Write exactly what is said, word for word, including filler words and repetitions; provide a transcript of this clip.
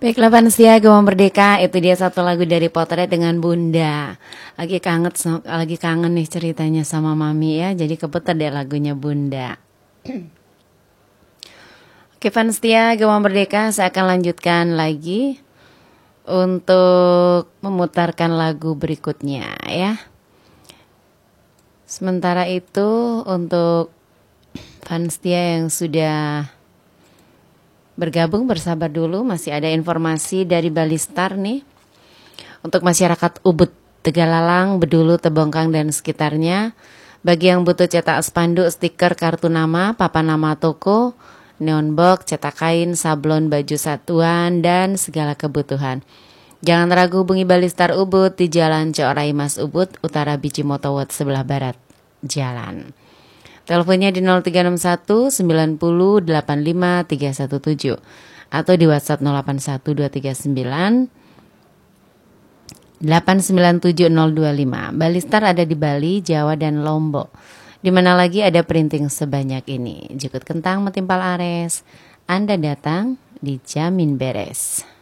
Baiklah Vansia, Gema Merdeka, itu dia satu lagu dari Potret dengan Bunda. Lagi kangen, lagi kangen nih ceritanya sama Mami ya, jadi keputar deh lagunya Bunda. Oke Vansia, Gema Merdeka, saya akan lanjutkan lagi untuk memutarkan lagu berikutnya ya. Sementara itu untuk Vansia yang sudah bergabung, bersabar dulu, masih ada informasi dari Balistar nih. Untuk masyarakat Ubud, Tegalalang, Bedulu, Tebongkang dan sekitarnya, bagi yang butuh cetak spanduk, stiker, kartu nama, papan nama toko, neon box, cetak kain, sablon, baju satuan, dan segala kebutuhan. Jangan ragu hubungi Balistar Ubud di Jalan Corai Mas Ubud, Utara Biji Motowot sebelah barat jalan. Teleponnya di nol tiga enam satu sembilan nol delapan lima tiga satu tujuh atau di WhatsApp nol delapan satu dua tiga sembilan delapan sembilan tujuh nol dua lima. Balistar ada di Bali, Jawa dan Lombok. Di mana lagi ada printing sebanyak ini? Jukut kentang metimpal ares. Anda datang dijamin beres.